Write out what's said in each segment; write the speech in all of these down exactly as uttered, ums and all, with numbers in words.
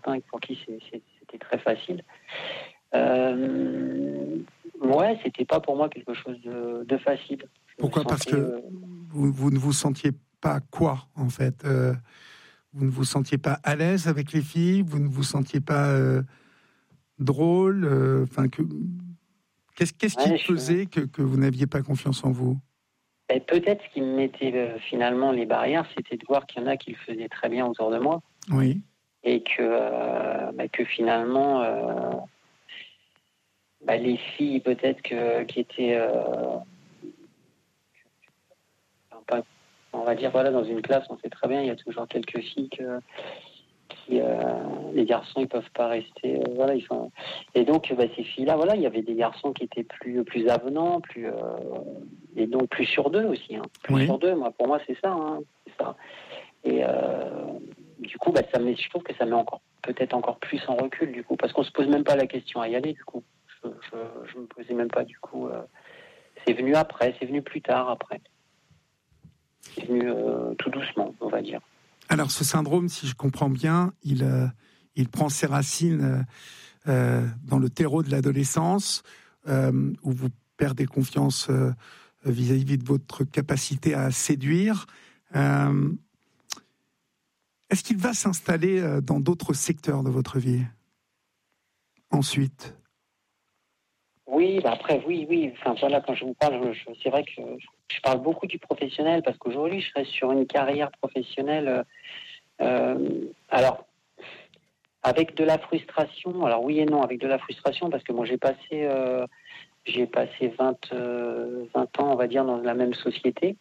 pour qui c'est, c'est, c'était très facile. Euh, ouais, c'était pas pour moi quelque chose de, de facile. Je Pourquoi ? Parce que euh... vous, vous ne vous sentiez pas quoi, en fait euh, vous ne vous sentiez pas à l'aise avec les filles, vous ne vous sentiez pas euh, drôle, enfin euh, que qu'est-ce, qu'est-ce ouais, qui faisait que, que vous n'aviez pas confiance en vous ? Et peut-être ce qui me mettait euh, finalement les barrières, c'était de voir qu'il y en a qui le faisaient très bien autour de moi. Oui. Et que, euh, bah, que finalement, euh, bah, les filles peut-être que, qui étaient, euh, pas, on va dire, voilà, dans une classe, on sait très bien, il y a toujours quelques filles que, qui, euh, les garçons, ils peuvent pas rester, euh, voilà, ils sont. Et donc, bah, ces filles-là, voilà, il y avait des garçons qui étaient plus, plus avenants, plus, euh, et donc plus sûrs d'eux aussi, hein, plus oui. sûrs d'eux. Moi, pour moi, c'est ça, hein, c'est ça. Et euh, du coup, bah, ça met, je trouve que ça met encore, peut-être encore plus en recul, du coup, parce qu'on se pose même pas la question à y aller, du coup. Je, je, je me posais même pas, du coup. Euh, c'est venu après, c'est venu plus tard après. C'est venu euh, tout doucement, on va dire. Alors, ce syndrome, si je comprends bien, il, euh, il prend ses racines euh, dans le terreau de l'adolescence, euh, où vous perdez confiance euh, vis-à-vis de votre capacité à séduire. Euh, est-ce qu'il va s'installer dans d'autres secteurs de votre vie ensuite ? Oui, bah après, oui, oui. Enfin, voilà, quand je vous parle, je, je, c'est vrai que je, je parle beaucoup du professionnel parce qu'aujourd'hui, je reste sur une carrière professionnelle. Euh, alors, avec de la frustration. Alors oui et non, avec de la frustration parce que moi, j'ai passé, euh, j'ai passé vingt, euh, vingt ans, on va dire, dans la même société.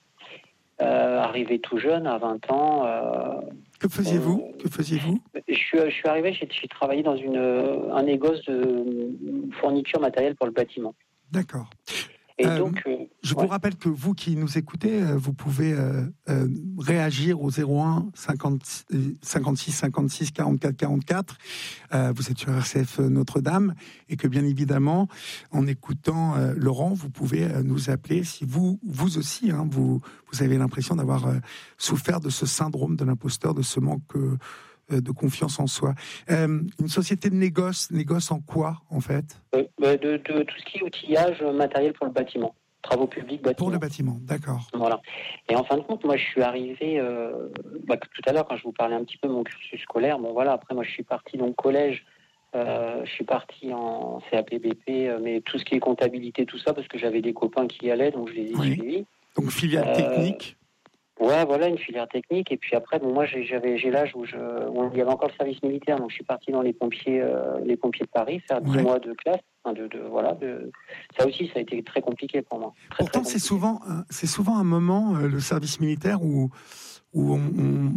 Euh, arrivé tout jeune, à vingt ans. Euh, que faisiez-vous euh, Que faisiez-vous je suis, je suis arrivé, j'ai, j'ai travaillé dans une, un négoce de fourniture matérielle pour le bâtiment. D'accord. Et euh, donc, euh, je ouais. vous rappelle que vous qui nous écoutez, vous pouvez euh, euh, réagir au zéro un cinquante-six cinquante-six quarante-quatre quarante-quatre. Euh, vous êtes sur R C F Notre-Dame et que bien évidemment, en écoutant euh, Laurent, vous pouvez euh, nous appeler si vous, vous aussi, hein, vous, vous avez l'impression d'avoir euh, souffert de ce syndrome de l'imposteur, de ce manque euh, de confiance en soi. Euh, une société de négoce, négoce en quoi, en fait ? euh, de, de, de tout ce qui est outillage matériel pour le bâtiment, travaux publics, bâtiments. Pour le bâtiment, d'accord. Voilà. Et en fin de compte, moi, je suis arrivé, euh, bah, tout à l'heure, quand je vous parlais un petit peu de mon cursus scolaire, bon voilà, après, moi, je suis parti donc collège, euh, je suis parti en C A P B P, euh, mais tout ce qui est comptabilité, tout ça, parce que j'avais des copains qui y allaient, donc je les ai oui. suivis. Donc, filière euh, technique. Ouais, voilà, une filière technique. Et puis après, bon, moi, j'ai, j'avais, j'ai l'âge où, je, où il y avait encore le service militaire. Donc, je suis parti dans les pompiers, euh, les pompiers de Paris, faire dix ouais. mois de classe. Enfin, de, de, voilà, de... Ça aussi, ça a été très compliqué pour moi. Très, Pourtant, très c'est souvent, c'est souvent un moment, euh, le service militaire, où, où on, on,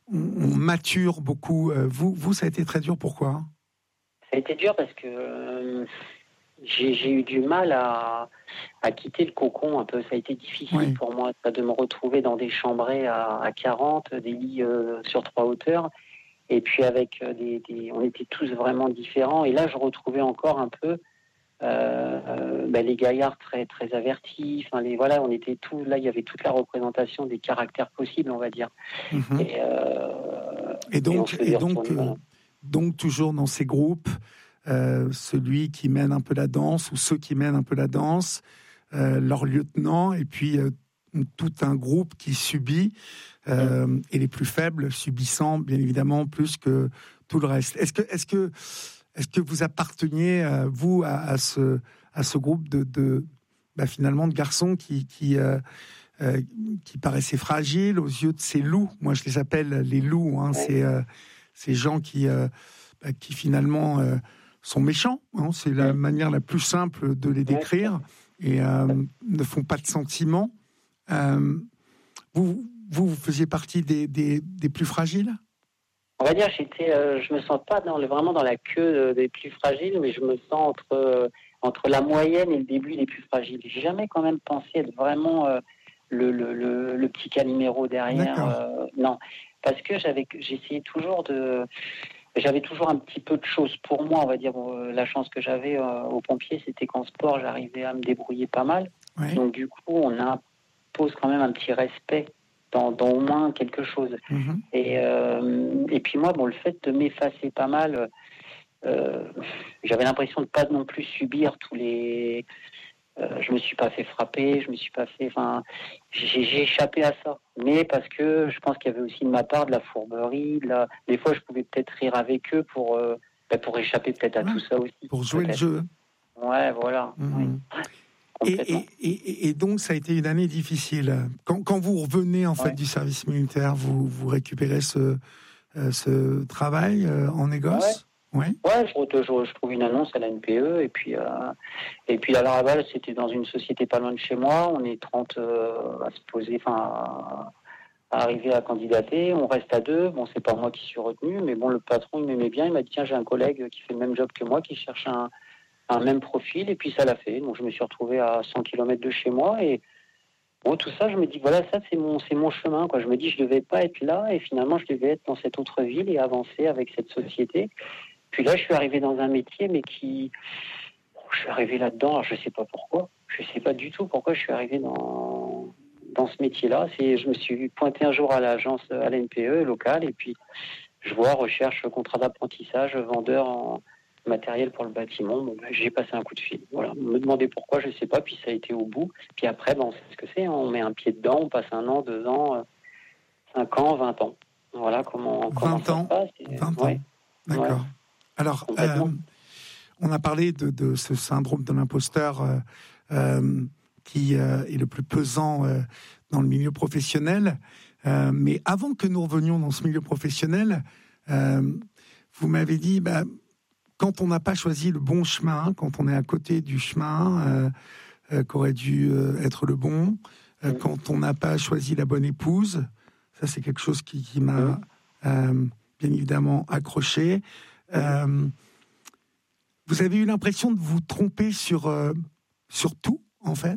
on mature beaucoup. Euh, vous, vous, ça a été très dur. Pourquoi ? Ça a été dur parce que euh, j'ai, j'ai eu du mal à, à quitter le cocon un peu. Ça a été difficile oui. pour moi de me retrouver dans des chambrées à, à quarante, des lits euh, sur trois hauteurs. Et puis avec des, des, on était tous vraiment différents. Et là, je retrouvais encore un peu euh, euh, ben, les gaillards très très avertis. Enfin, les voilà, on était tous là. Il y avait toute la représentation des caractères possibles, on va dire. Mmh. Et, euh, et donc, et, et donc, euh, donc toujours dans ces groupes, euh, celui qui mène un peu la danse ou ceux qui mènent un peu la danse, euh, leur lieutenant, et puis euh, tout un groupe qui subit. Euh, mmh. Et les plus faibles subissant bien évidemment plus que tout le reste. Est-ce que, est-ce que, est-ce que vous apparteniez euh, vous à, à ce à ce groupe de, de bah, finalement de garçons qui qui euh, euh, qui paraissaient fragiles aux yeux de ces loups. Moi je les appelle les loups. Hein, c'est euh, ces gens qui euh, bah, qui finalement euh, sont méchants. Hein, c'est la manière la plus simple de les décrire et euh, ne font pas de sentiments. Euh, vous Vous, vous faisiez partie des, des, des plus fragiles ? On va dire, j'étais, euh, je me sens pas dans le, vraiment dans la queue des plus fragiles, mais je me sens entre, euh, entre la moyenne et le début des plus fragiles. J'ai jamais quand même pensé être vraiment euh, le, le, le, le petit Calimero derrière. Euh, non, parce que j'avais, j'essayais toujours de... J'avais toujours un petit peu de choses pour moi, on va dire. Euh, la chance que j'avais euh, aux pompiers, c'était qu'en sport, j'arrivais à me débrouiller pas mal. Ouais. Donc du coup, on impose quand même un petit respect dans, dans au moins quelque chose. Mmh. Et, euh, et puis moi, bon, le fait de m'effacer pas mal, euh, j'avais l'impression de pas non plus subir tous les... Euh, je me suis pas fait frapper, je me suis pas fait... Enfin, j'ai, j'ai échappé à ça. Mais parce que je pense qu'il y avait aussi de ma part de la fourberie. De la... Des fois, je pouvais peut-être rire avec eux pour, euh, bah, pour échapper peut-être à ouais, tout ça aussi. Pour jouer peut-être. le jeu. Ouais, voilà. Mmh. Oui. Et, et, et, et donc, ça a été une année difficile. Quand, quand vous revenez en fait ouais. du service militaire, vous, vous récupérez ce, euh, ce travail euh, en négoce. Ouais, ouais. ouais je, je, je trouve une annonce à la N P E et puis euh, et puis à la Laval, c'était dans une société pas loin de chez moi. On est trente euh, à se poser, enfin à, à arriver à candidater. On reste à deux. Bon, c'est pas moi qui suis retenu, mais bon, le patron il m'aimait bien. Il m'a dit tiens, j'ai un collègue qui fait le même job que moi, qui cherche un un même profil, et puis ça l'a fait. Donc je me suis retrouvé à cent kilomètres de chez moi, et bon, tout ça, je me dis, voilà, ça c'est mon, c'est mon chemin, quoi. Je me dis, je devais pas être là, et finalement, je devais être dans cette autre ville et avancer avec cette société. Puis là, je suis arrivé dans un métier, mais qui... Je suis arrivé là-dedans, alors je sais pas pourquoi. Je sais pas du tout pourquoi je suis arrivé dans, dans ce métier-là. C'est, je me suis pointé un jour à l'agence, à la N P E locale, et puis je vois, recherche, contrat d'apprentissage, vendeur en matériel pour le bâtiment. Bon, ben, j'ai passé un coup de fil. Voilà. Me demander pourquoi, je ne sais pas. Puis ça a été au bout. Puis après, ben, on sait ce que c'est. Hein. On met un pied dedans. On passe un an, deux ans, euh, cinq ans, vingt ans. Voilà comment, comment vingt ça ans, se passe. Et, vingt ouais. ans. D'accord. Ouais. Alors, euh, on a parlé de, de ce syndrome de l'imposteur euh, euh, qui euh, est le plus pesant euh, dans le milieu professionnel. Euh, mais avant que nous revenions dans ce milieu professionnel, euh, vous m'avez dit... Bah, quand on n'a pas choisi le bon chemin, quand on est à côté du chemin euh, euh, qu'aurait dû euh, être le bon, euh, quand on n'a pas choisi la bonne épouse, ça c'est quelque chose qui, qui m'a euh, bien évidemment accroché. Euh, vous avez eu l'impression de vous tromper sur, euh, sur tout, en fait ?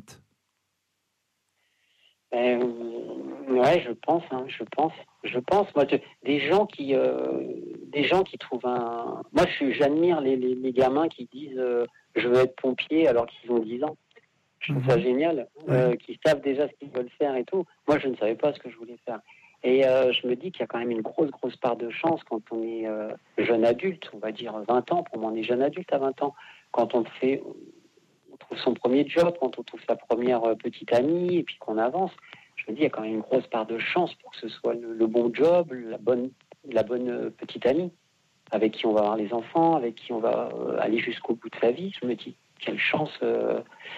euh, Ouais, je pense, hein, je pense. Je pense, moi, je, des gens qui, euh, des gens qui trouvent un. Moi, je, j'admire les, les, les gamins qui disent euh, je veux être pompier alors qu'ils ont dix ans. Je trouve mmh. ça génial, euh, ouais. Qui savent déjà ce qu'ils veulent faire et tout. Moi, je ne savais pas ce que je voulais faire. Et euh, je me dis qu'il y a quand même une grosse, grosse part de chance quand on est euh, jeune adulte, on va dire vingt ans. Pour moi, on est jeune adulte à vingt ans. Quand on fait, on trouve son premier job, quand on trouve sa première petite amie et puis qu'on avance. Je me dis, il y a quand même une grosse part de chance pour que ce soit le, le bon job, la bonne, la bonne petite amie, avec qui on va avoir les enfants, avec qui on va euh, aller jusqu'au bout de sa vie. Je me dis, quelle chance. Euh,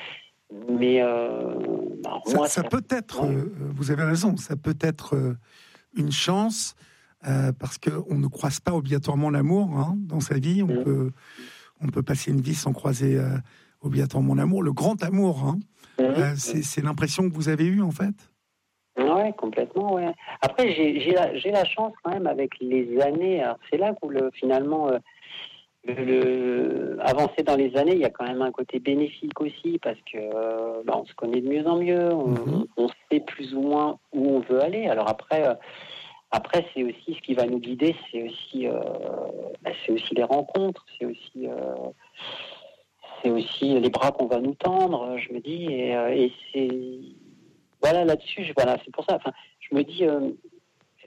mais euh, bah, ça, moi, ça, ça peut être, ouais. euh, vous avez raison, ça peut être euh, une chance, euh, parce qu'on ne croise pas obligatoirement l'amour hein, dans sa vie. On, mmh. peut, on peut passer une vie sans croiser euh, obligatoirement l'amour. Le grand amour, hein, mmh. euh, c'est, c'est l'impression que vous avez eue, en fait. Ouais, complètement, ouais. Après, j'ai, j'ai, la, j'ai la chance quand même avec les années. Alors, c'est là où le, finalement, euh, le, le avancer dans les années, il y a quand même un côté bénéfique aussi parce que euh, bah, on se connaît de mieux en mieux, on, mm-hmm. on sait plus ou moins où on veut aller. Alors après, euh, après c'est aussi ce qui va nous guider, c'est aussi, euh, bah, c'est aussi les rencontres, c'est aussi, euh, c'est aussi les bras qu'on va nous tendre. Je me dis, et, euh, et c'est Voilà, là-dessus, je, voilà, c'est pour ça. Enfin, je me dis, euh, euh,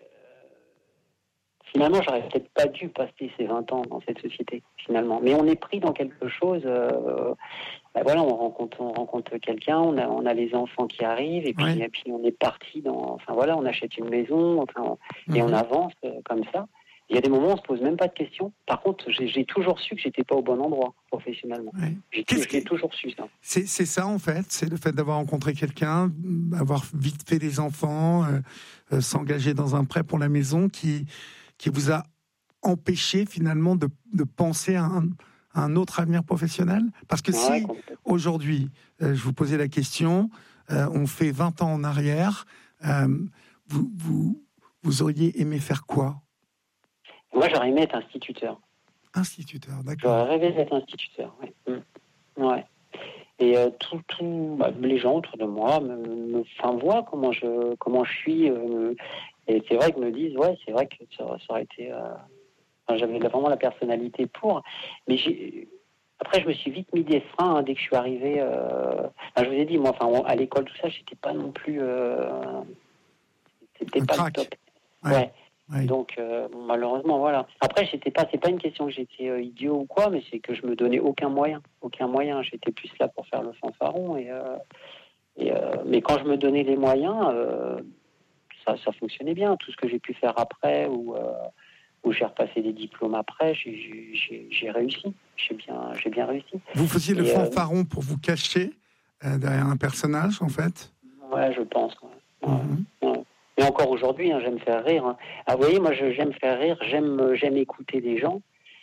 finalement, j'aurais peut-être pas dû passer ces vingt ans dans cette société, finalement. Mais on est pris dans quelque chose. Euh, ben voilà, on rencontre, on rencontre quelqu'un, on a, on a les enfants qui arrivent, et puis, oui. et puis on est parti dans. Enfin voilà, on achète une maison, enfin, on, mm-hmm. et on avance euh, comme ça. Il y a des moments où on ne se pose même pas de questions. Par contre, j'ai, j'ai toujours su que j'étais pas au bon endroit professionnellement. Ouais. J'ai, Qu'est-ce j'ai qui... toujours su ça. C'est, c'est ça en fait, c'est le fait d'avoir rencontré quelqu'un, avoir vite fait des enfants, euh, euh, s'engager dans un prêt pour la maison qui, qui vous a empêché finalement de, de penser à un, à un autre avenir professionnel. Parce que ouais, si aujourd'hui, euh, je vous posais la question, euh, on fait vingt ans en arrière, euh, vous, vous, vous auriez aimé faire quoi ? Moi, j'aurais aimé être instituteur. Instituteur, d'accord. J'aurais rêvé d'être instituteur, oui. Mmh. Ouais. Et euh, tout, tout, bah, les gens autour de moi me, me enfin, voient comment je, comment je suis. Euh, et c'est vrai qu'ils me disent, ouais, c'est vrai que ça, ça aurait été... Euh, enfin, j'avais vraiment la personnalité pour. Mais j'ai... Après, je me suis vite mis des freins hein, dès que je suis arrivé. Euh... Enfin, je vous ai dit, moi, enfin, à l'école, tout ça, j'étais pas non plus... Euh... c'était un pas crack. le top. Ouais. ouais. Ouais. Donc euh, malheureusement voilà. Après j'étais pas, c'est pas une question que j'étais euh, idiot ou quoi, mais c'est que je me donnais aucun moyen, aucun moyen. J'étais plus là pour faire le fanfaron et, euh, et euh, mais quand je me donnais les moyens, euh, ça, ça fonctionnait bien. Tout ce que j'ai pu faire après ou euh, où j'ai repassé des diplômes après, j'ai, j'ai, j'ai réussi. J'ai bien, j'ai bien réussi. Vous faisiez le et, fanfaron euh, pour vous cacher euh, derrière un personnage en fait. Ouais, je pense. Ouais. Mm-hmm. Ouais. Et encore aujourd'hui, hein, j'aime faire rire. Hein. Ah, vous voyez, moi, je, j'aime faire rire, j'aime, j'aime écouter les gens.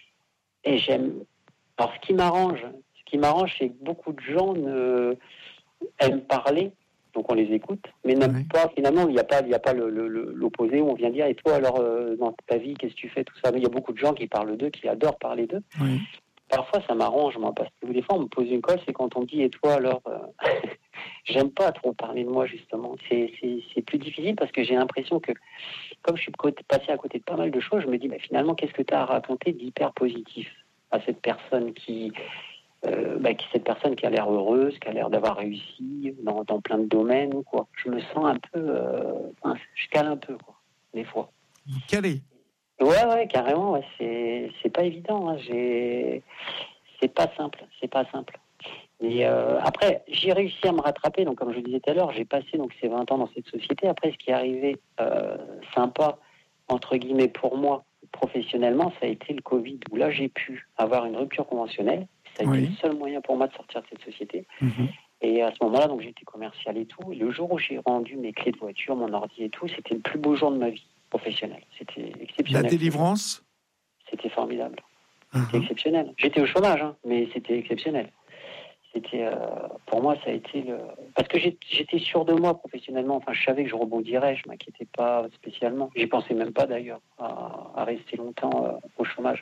Et j'aime. Alors, ce qui m'arrange, ce qui m'arrange, c'est que beaucoup de gens ne... aiment parler, donc on les écoute, mais n'aiment oui. pas. Finalement, il n'y a pas, il y a pas le, le, l'opposé où on vient dire. Et toi, alors, euh, dans ta vie, qu'est-ce que tu fais, tout ça. Mais il y a beaucoup de gens qui parlent d'eux, qui adorent parler d'eux. Oui. Parfois, ça m'arrange, moi, parce que des fois, on me pose une colle, c'est quand on me dit, et toi, alors, euh... j'aime pas trop parler de moi, justement. C'est, c'est, c'est plus difficile parce que j'ai l'impression que, comme je suis passé à côté de pas mal de choses, je me dis, bah, finalement, qu'est-ce que tu as à raconter d'hyper positif à cette personne qui, euh, bah, qui, cette personne qui a l'air heureuse, qui a l'air d'avoir réussi dans, dans plein de domaines, quoi. Je me sens un peu, euh... enfin, je cale un peu, quoi, des fois. Vous calez? Ouais, ouais, carrément, ouais, c'est, c'est pas évident, hein. J'ai... C'est pas simple, c'est pas simple. Et euh, après, j'ai réussi à me rattraper. Donc, comme je le disais tout à l'heure, j'ai passé donc ces vingt ans dans cette société. Après, ce qui est arrivé euh, sympa, entre guillemets, pour moi, professionnellement, ça a été le Covid, où là, j'ai pu avoir une rupture conventionnelle. Ça a oui. été le seul moyen pour moi de sortir de cette société. Mm-hmm. Et à ce moment-là, donc, j'étais commercial et tout. Et le jour où j'ai rendu mes clés de voiture, mon ordi et tout, c'était le plus beau jour de ma vie professionnelle. C'était exceptionnel. La délivrance ? C'était formidable. C'était uh-huh. exceptionnel. J'étais au chômage, hein, mais c'était exceptionnel. C'était, euh, pour moi, ça a été le... Parce que j'étais sûr de moi professionnellement. Enfin, je savais que je rebondirais. Je m'inquiétais pas spécialement. J'y pensais même pas d'ailleurs à, à rester longtemps euh, au chômage.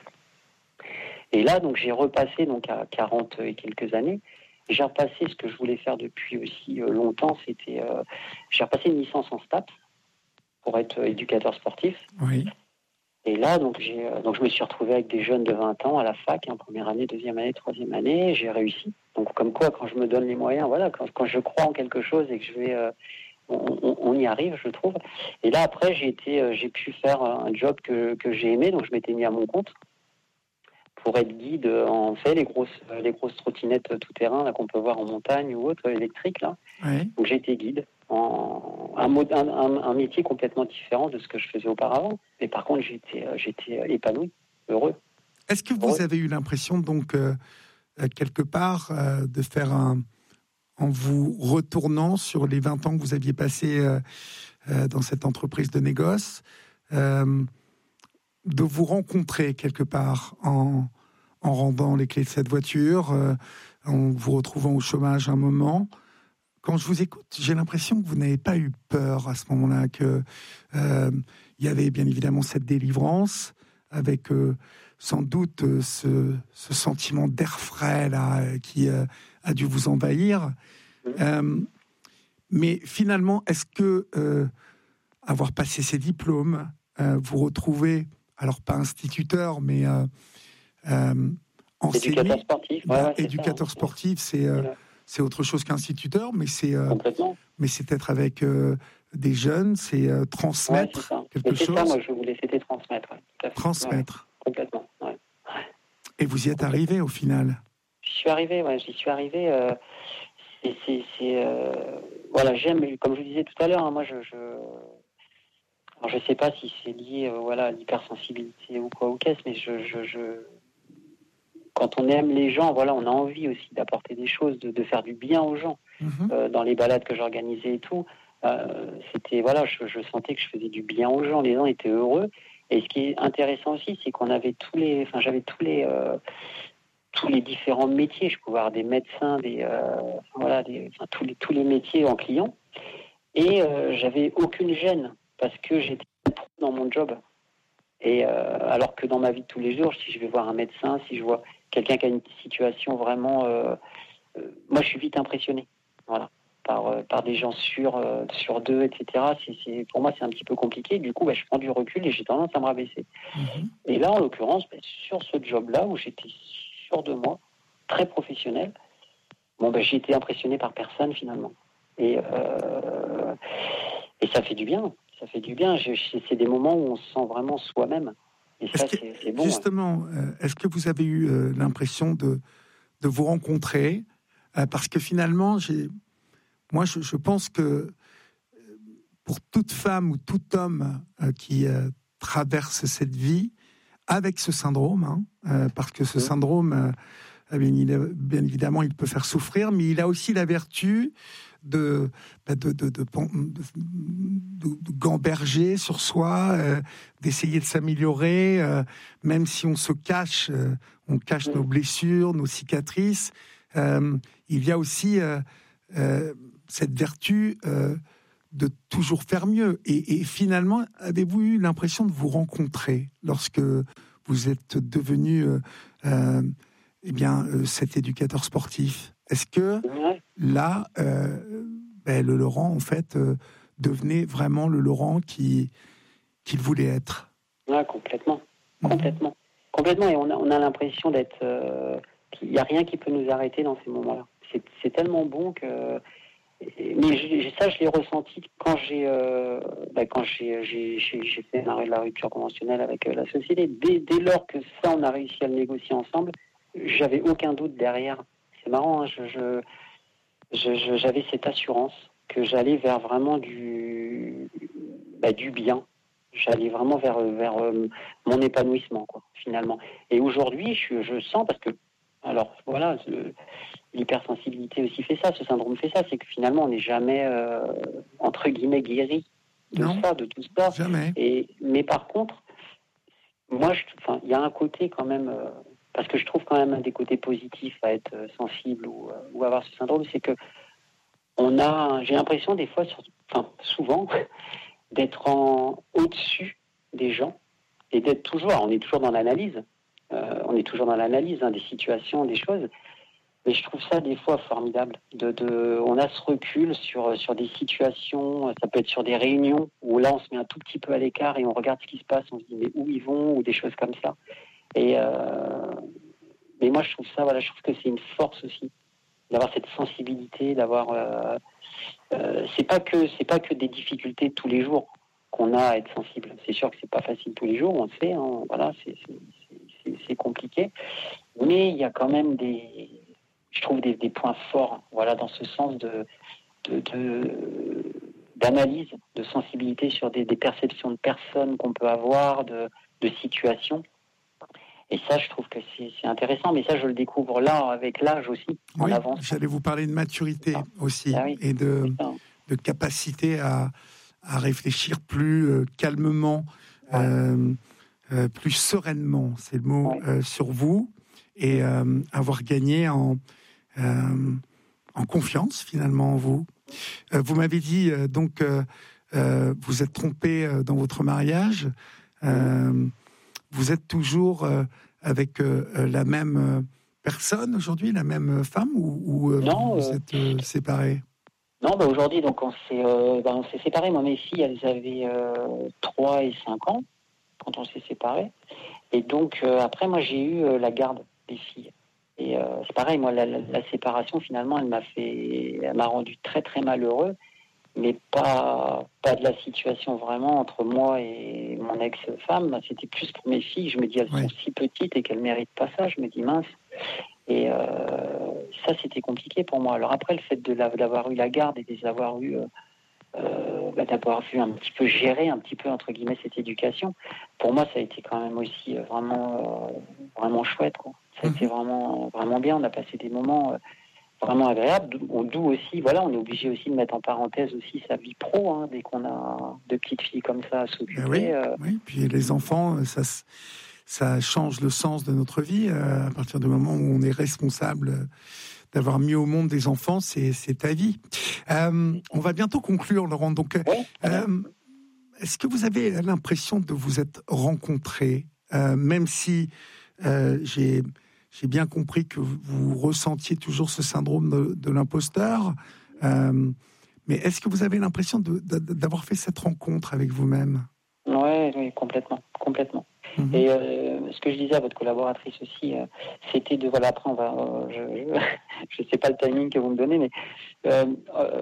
Et là, donc, j'ai repassé donc à quarante et quelques années. J'ai repassé ce que je voulais faire depuis aussi euh, longtemps. C'était, euh, j'ai repassé une licence en STAPS pour être euh, éducateur sportif. Oui. Et là, donc, j'ai, donc, je me suis retrouvé avec des jeunes de vingt ans à la fac, hein, première année, deuxième année, troisième année. J'ai réussi. Donc, comme quoi, quand je me donne les moyens, voilà, quand, quand je crois en quelque chose et que je vais, euh, on, on, on y arrive, je trouve. Et là, après, j'ai été, euh, j'ai pu faire un job que, que j'ai aimé, donc je m'étais mis à mon compte pour être guide en fait les grosses, les grosses trottinettes tout terrain là qu'on peut voir en montagne ou autre électrique là. Oui. Donc j'ai été guide. En, un, un, un, un métier complètement différent de ce que je faisais auparavant. Mais par contre, j'étais, j'étais épanoui, heureux. Est-ce que vous heureux. avez eu l'impression, donc, euh, quelque part, euh, de faire un... en vous retournant sur les vingt ans que vous aviez passés euh, euh, dans cette entreprise de négoce, euh, de vous rencontrer quelque part en, en rendant les clés de cette voiture, euh, en vous retrouvant au chômage un moment? Quand je vous écoute, j'ai l'impression que vous n'avez pas eu peur à ce moment-là, que euh, il y avait bien évidemment cette délivrance, avec euh, sans doute euh, ce, ce sentiment d'air frais là qui euh, a dû vous envahir. Euh, mais finalement, est-ce que euh, avoir passé ces diplômes, euh, vous retrouvez, alors pas instituteur, mais euh, euh, enseigné, éducateur sportif, bah, ouais, ouais, éducateur ça, sportif, c'est euh, c'est autre chose qu'instituteur, mais c'est euh, mais c'est être avec euh, des jeunes, c'est euh, transmettre ouais, c'est quelque mais c'est chose. Ça, moi, je voulais, c'était transmettre. Ouais, tout à fait. Transmettre. Ouais, complètement. Ouais. Et vous y êtes arrivé au final. J'y suis arrivé, ouais, j'y suis arrivé. Euh, c'est, c'est, c'est euh, voilà, j'aime, comme je vous disais tout à l'heure, hein, moi, je, je, alors, je sais pas si c'est lié, euh, voilà, à l'hypersensibilité ou quoi ou qu'est-ce, mais je, je, je quand on aime les gens, voilà, on a envie aussi d'apporter des choses, de, de faire du bien aux gens. Mmh. Euh, dans les balades que j'organisais et tout, euh, c'était voilà, je, je sentais que je faisais du bien aux gens. Les gens étaient heureux. Et ce qui est intéressant aussi, c'est qu'on avait tous les, enfin, j'avais tous les, euh, tous les différents métiers. Je pouvais avoir des médecins, des, euh, voilà, des, enfin, tous les, tous les métiers en client. Et euh, j'avais aucune gêne parce que j'étais dans mon job. Et euh, alors que dans ma vie de tous les jours, si je vais voir un médecin, si je vois quelqu'un qui a une situation vraiment... Euh, euh, moi, je suis vite impressionné, voilà, par, euh, par des gens sûrs, euh, sûrs d'eux, et cetera. C'est, c'est, pour moi, c'est un petit peu compliqué. Du coup, bah, je prends du recul et j'ai tendance à me rabaisser. Mm-hmm. Et là, en l'occurrence, bah, sur ce job-là, où j'étais sûr de moi, très professionnel, bon, bah, j'ai été impressionné par personne, finalement. Et, euh, et ça fait du bien. ça fait du bien. Je, je, c'est des moments où on se sent vraiment soi-même. Et ça, que, c'est, c'est bon. Justement, ouais. euh, est-ce que vous avez eu euh, l'impression de, de vous rencontrer euh, parce que finalement, j'ai, moi, je, je pense que pour toute femme ou tout homme euh, qui euh, traverse cette vie avec ce syndrome, hein, euh, parce que ce mmh. syndrome, euh, bien, il, bien évidemment, il peut faire souffrir, mais il a aussi la vertu de, de, de, de, de, de, de gamberger sur soi, euh, d'essayer de s'améliorer, euh, même si on se cache, euh, on cache mmh. nos blessures, nos cicatrices. Euh, il y a aussi euh, euh, cette vertu euh, de toujours faire mieux. Et, et finalement, avez-vous eu l'impression de vous rencontrer lorsque vous êtes devenu euh, euh, eh bien, euh, cet éducateur sportif? Est-ce que là, euh, ben, le Laurent, en fait, euh, devenait vraiment le Laurent qui, qu'il voulait être? Ouais, complètement. Mmh. Complètement. Complètement. Et on a, on a l'impression d'être... Euh, qu'il n'y a rien qui peut nous arrêter dans ces moments-là. C'est, c'est tellement bon que... Mais j'ai, ça, je l'ai ressenti quand j'ai, euh, bah, quand j'ai, j'ai, j'ai, j'ai fait l'arrêt de la rupture conventionnelle avec euh, la société. Dès, dès lors que ça, on a réussi à le négocier ensemble, j'avais aucun doute derrière. C'est marrant, hein, je, je, je, je, j'avais cette assurance que j'allais vers vraiment du, bah, du bien. J'allais vraiment vers, vers euh, mon épanouissement, quoi, finalement. Et aujourd'hui, je, je sens, parce que, alors voilà, le, l'hypersensibilité aussi fait ça, ce syndrome fait ça, c'est que finalement on n'est jamais euh, entre guillemets guéri de non, ça, de tout ça. Jamais. Et mais par contre, moi, enfin, il y a un côté quand même, euh, parce que je trouve quand même un des côtés positifs à être euh, sensible ou, euh, ou avoir ce syndrome, c'est que on a, j'ai l'impression des fois, sur, enfin souvent, d'être en au-dessus des gens et d'être toujours, on est toujours dans l'analyse, euh, on est toujours dans l'analyse hein, des situations, des choses. Mais je trouve ça des fois formidable. De, de, on a ce recul sur, sur des situations, ça peut être sur des réunions où là on se met un tout petit peu à l'écart et on regarde ce qui se passe, on se dit mais où ils vont ou des choses comme ça. Et euh, mais moi je trouve ça, voilà, je trouve que c'est une force aussi d'avoir cette sensibilité, d'avoir. Euh, euh, c'est pas que c'est pas que des difficultés de tous les jours qu'on a à être sensible. C'est sûr que c'est pas facile tous les jours, on le sait. Hein, voilà, c'est, c'est, c'est, c'est compliqué. Mais il y a quand même des je trouve des, des points forts, voilà, dans ce sens de, de, de d'analyse, de sensibilité sur des, des perceptions de personnes qu'on peut avoir, de, de situations. Et ça, je trouve que c'est, c'est intéressant, mais ça, je le découvre là, avec l'âge aussi, en oui, avance. J'allais vous parler de maturité ah. aussi, ah oui, et de, de capacité à, à réfléchir plus euh, calmement, ouais. euh, euh, plus sereinement, c'est le mot, ouais. euh, sur vous, et euh, avoir gagné en... Euh, en confiance finalement en vous. Euh, vous m'avez dit euh, donc euh, euh, vous êtes trompé euh, dans votre mariage. Euh, vous êtes toujours euh, avec euh, la même euh, personne aujourd'hui, la même femme, ou, ou euh, non, vous euh, êtes euh, séparés? Non, bah aujourd'hui donc on s'est euh, bah, on s'est séparés. Moi mes filles elles avaient euh, trois et cinq ans quand on s'est séparés. Et donc euh, après moi j'ai eu euh, la garde des filles. Et euh, c'est pareil, moi, la, la, la séparation, finalement, elle m'a fait, elle m'a rendu très, très malheureux, mais pas, pas de la situation vraiment entre moi et mon ex-femme. C'était plus pour mes filles. Je me dis, elles oui. sont si petites et qu'elles méritent pas ça. Je me dis, mince. Et euh, ça, c'était compliqué pour moi. Alors après, le fait de la, d'avoir eu la garde et de les avoir eu, euh, euh, bah, d'avoir vu un petit peu gérer, un petit peu, entre guillemets, cette éducation, pour moi, ça a été quand même aussi euh, vraiment, euh, vraiment chouette, quoi. Ça a été vraiment, vraiment bien. On a passé des moments euh, vraiment agréables. D'où aussi, voilà, on est obligé aussi de mettre en parenthèse aussi sa vie pro, hein, dès qu'on a deux petites filles comme ça à s'occuper. Oui, euh... oui, puis les enfants, ça, ça change le sens de notre vie. Euh, à partir du moment où on est responsable d'avoir mis au monde des enfants, c'est, c'est ta vie. Euh, on va bientôt conclure, Laurent. Donc, oui, euh, est-ce que vous avez l'impression de vous être rencontrés, euh, même si euh, j'ai... J'ai bien compris que vous ressentiez toujours ce syndrome de, de l'imposteur. Euh, mais est-ce que vous avez l'impression de, de, d'avoir fait cette rencontre avec vous-même? Ouais, oui, complètement, complètement. Mm-hmm. Et euh, ce que je disais à votre collaboratrice aussi, euh, c'était de... Voilà, après, on va... Euh, je ne sais pas le timing que vous me donnez, mais... Euh, euh,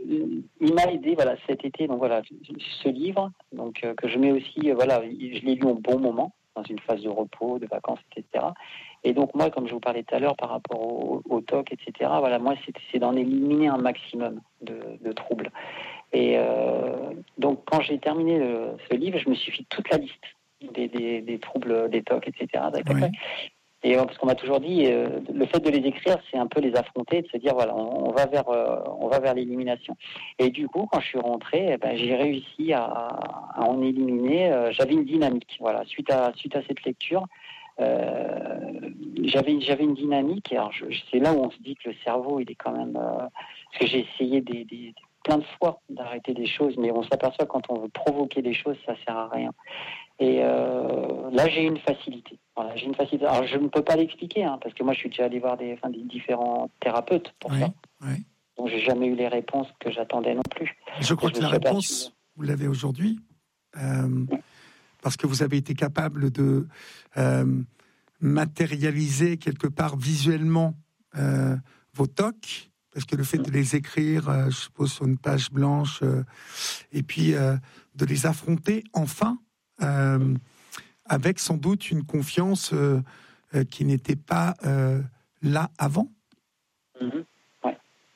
il m'a aidé, voilà, cet été. Donc voilà, ce livre, donc euh, que je mets aussi, euh, voilà, je l'ai lu au bon moment, dans une phase de repos, de vacances, et cetera. Et donc moi, comme je vous parlais tout à l'heure par rapport au, au T O C, et cetera. Voilà, moi, c'est, c'est d'en éliminer un maximum de, de troubles. Et euh, donc quand j'ai terminé le, ce livre, je me suis fait toute la liste des, des, des troubles, des T O C, et cetera. Oui. Et parce qu'on m'a toujours dit, euh, le fait de les écrire, c'est un peu les affronter, de se dire voilà, on, on va vers, euh, on va vers l'élimination. Et du coup, quand je suis rentré, eh ben, j'ai réussi à, à en éliminer. Euh, j'avais une dynamique, voilà, suite à suite à cette lecture, euh, j'avais j'avais une dynamique. Et alors, je, c'est là où on se dit que le cerveau, il est quand même, euh, parce que j'ai essayé des, des plein de fois d'arrêter des choses, mais on s'aperçoit que quand on veut provoquer des choses, ça sert à rien. Et euh, là, j'ai une facilité. Voilà, j'ai une facilité. Alors, je ne peux pas l'expliquer, hein, parce que moi, je suis déjà allé voir des, enfin, des différents thérapeutes pour oui, ça. Oui. Donc, j'ai jamais eu les réponses que j'attendais non plus. Je crois que la réponse, aperçu... vous l'avez aujourd'hui, euh, oui. parce que vous avez été capable de euh, matérialiser quelque part visuellement euh, vos T O C, parce que le fait de les écrire, euh, je suppose, sur une page blanche, euh, et puis euh, de les affronter enfin, Euh, avec sans doute une confiance euh, euh, qui n'était pas euh, là avant. Mmh, ouais.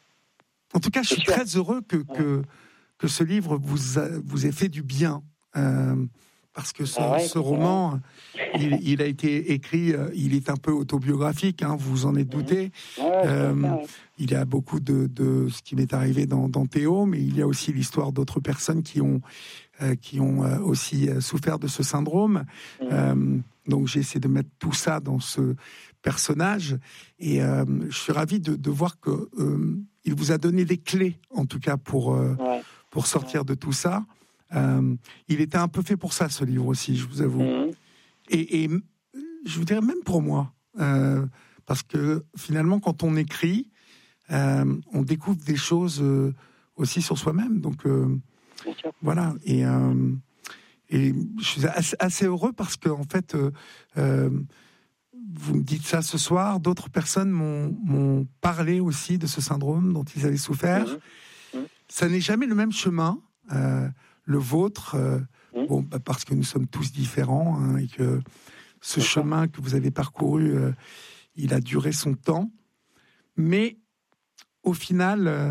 En tout cas, je C'est suis sûr. très heureux que, ouais. que, que ce livre vous, a, vous ait fait du bien. Euh, parce que ce, ah ouais, ce roman, il, il a été écrit, euh, il est un peu autobiographique, hein, vous vous en êtes douté. Mmh. Ouais, euh, ça, ouais. Il y a beaucoup de, de ce qui m'est arrivé dans, dans Théo, mais il y a aussi l'histoire d'autres personnes qui ont, euh, qui ont euh, aussi euh, souffert de ce syndrome. Mmh. Euh, donc j'ai essayé de mettre tout ça dans ce personnage, et euh, je suis ravi de, de voir que euh, il vous a donné des clés, en tout cas pour euh, ouais. pour sortir ouais. de tout ça. Euh, il était un peu fait pour ça, ce livre aussi, je vous avoue. Mmh. Et, et je vous dirais même pour moi, euh, parce que finalement, quand on écrit, euh, on découvre des choses euh, aussi sur soi-même. Donc euh, voilà. Et, euh, et je suis assez, assez heureux parce que en fait, euh, euh, vous me dites ça ce soir. D'autres personnes m'ont, m'ont parlé aussi de ce syndrome dont ils avaient souffert. Mmh. Mmh. Ça n'est jamais le même chemin. Euh, Le vôtre, euh, mmh. bon, bah parce que nous sommes tous différents, hein, et que ce D'accord. chemin que vous avez parcouru, euh, il a duré son temps. Mais au final, euh,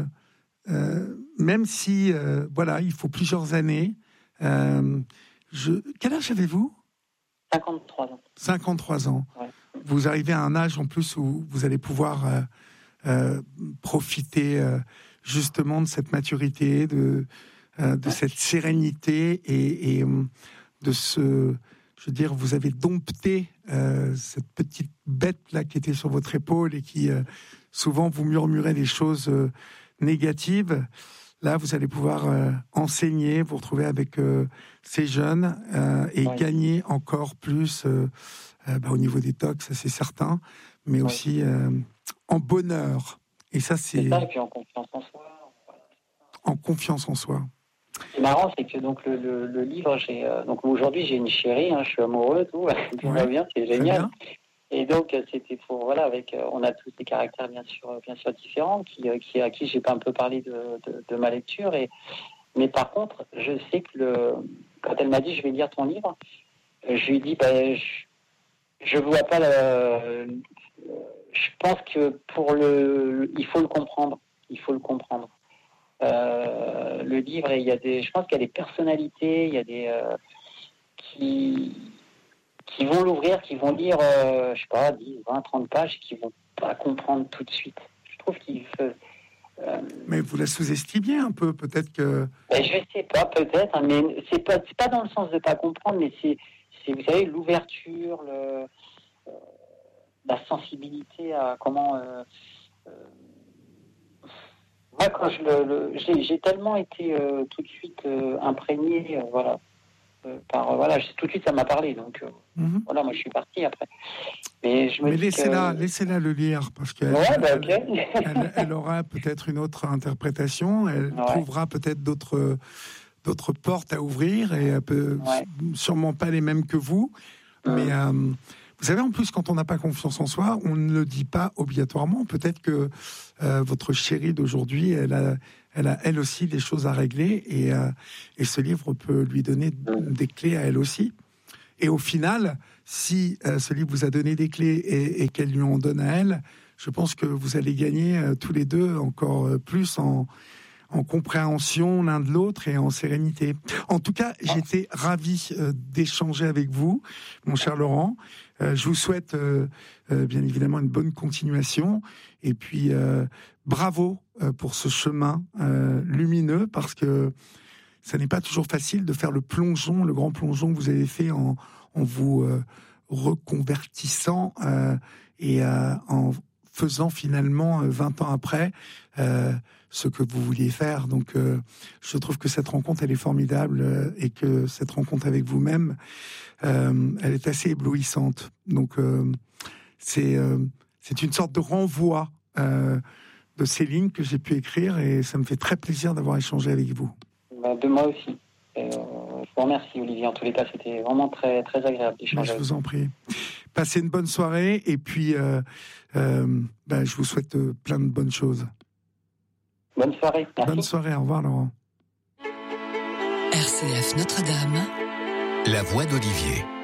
euh, même si, euh, voilà, il faut plusieurs années. Euh, je... Quel âge avez-vous ? cinquante-trois ans. cinquante-trois ans. Ouais. Vous arrivez à un âge en plus où vous allez pouvoir euh, euh, profiter euh, justement de cette maturité, de de cette sérénité et, et de ce, je veux dire, vous avez dompté euh, cette petite bête là qui était sur votre épaule et qui euh, souvent vous murmurait des choses euh, négatives. Là, vous allez pouvoir euh, enseigner, vous retrouver avec euh, ces jeunes euh, et ouais. gagner encore plus euh, euh, bah, au niveau des T O C, ça c'est certain, mais ouais. aussi euh, en bonheur. Et ça, c'est, c'est ça, et puis en confiance en soi. En confiance en soi. Ce qui est marrant, c'est que donc le, le, le livre, j'ai euh, donc aujourd'hui j'ai une chérie, hein, je suis amoureux, tout, tout ouais, va bien, c'est génial. Bien. Et donc c'était pour voilà, avec euh, on a tous des caractères bien sûr, bien sûr différents, qui, euh, qui à qui j'ai pas un peu parlé de, de, de ma lecture. Et mais par contre, je sais que le quand elle m'a dit je vais lire ton livre, je lui ai dit ben je, je vois pas le, je pense que pour le il faut le comprendre, il faut le comprendre. Euh, le livre, et il y a des, je pense qu'il y a des personnalités, il y a des euh, qui qui vont l'ouvrir, qui vont lire, euh, je sais pas, dix, vingt, trente pages, et qui vont pas comprendre tout de suite. Je trouve qu'il faut. Euh, mais vous la sous-estimez un peu, peut-être que. Ben, je sais pas, peut-être, hein, mais c'est pas, c'est pas dans le sens de pas comprendre, mais c'est, c'est vous savez, l'ouverture, le, euh, la sensibilité à comment. Euh, euh, Moi, quand je le, le j'ai, j'ai tellement été euh, tout de suite euh, imprégné, euh, voilà, euh, par euh, voilà, tout de suite ça m'a parlé, donc euh, mm-hmm. voilà, moi je suis parti après. Mais je me Mais dis laissez-la, que... laissez-la le lire parce qu'elle ouais, bah, elle, okay. elle, elle aura peut-être une autre interprétation, elle ouais. trouvera peut-être d'autres d'autres portes à ouvrir et elle peut ouais. sûrement pas les mêmes que vous, mm. mais euh, Vous savez, en plus, quand on n'a pas confiance en soi, on ne le dit pas obligatoirement. Peut-être que euh, votre chérie d'aujourd'hui, elle a, elle a elle aussi des choses à régler, et, euh, et ce livre peut lui donner des clés à elle aussi. Et au final, si euh, ce livre vous a donné des clés et, et qu'elle lui en donne à elle, je pense que vous allez gagner euh, tous les deux encore euh, plus en, en compréhension l'un de l'autre et en sérénité. En tout cas, j'étais ravi euh, d'échanger avec vous, mon cher Laurent. Euh, je vous souhaite euh, euh, bien évidemment une bonne continuation. Et puis, euh, bravo euh, pour ce chemin euh, lumineux, parce que ça n'est pas toujours facile de faire le plongeon, le grand plongeon que vous avez fait en, en vous euh, reconvertissant euh, et euh, en faisant finalement euh, vingt ans après euh, ce que vous vouliez faire. Donc euh, je trouve que cette rencontre, elle est formidable, euh, et que cette rencontre avec vous-même, euh, elle est assez éblouissante. Donc euh, c'est, euh, c'est une sorte de renvoi euh, de ces lignes que j'ai pu écrire, et ça me fait très plaisir d'avoir échangé avec vous. De moi aussi. Euh, je vous remercie, Olivier. En tous les cas, c'était vraiment très, très agréable d'échanger. Je vous en prie. Passez une bonne soirée, et puis euh, euh, ben, je vous souhaite plein de bonnes choses. Bonne soirée. Merci. Bonne soirée. Au revoir, Laurent. R C F Notre-Dame. La voix d'Olivier.